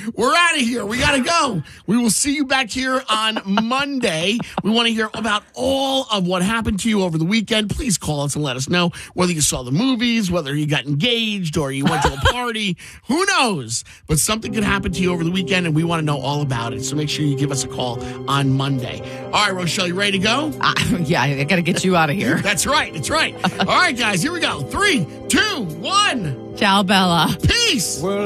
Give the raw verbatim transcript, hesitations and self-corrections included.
We're out of here. We got to go. We will see you back here on Monday. We want to hear about all of what happened to you over the weekend. Please call us and let us know whether you saw the movies, whether you got engaged or you went to a party. Who knows? But something could happen to you over the weekend, and we want to know all about it. So make sure you give us a call on Monday. All right, Rochelle, you ready to go? Uh, yeah, I got to get you out of here. That's right. That's right. All right, guys, here we go. Three, two, one. Ciao, Bella. Peace.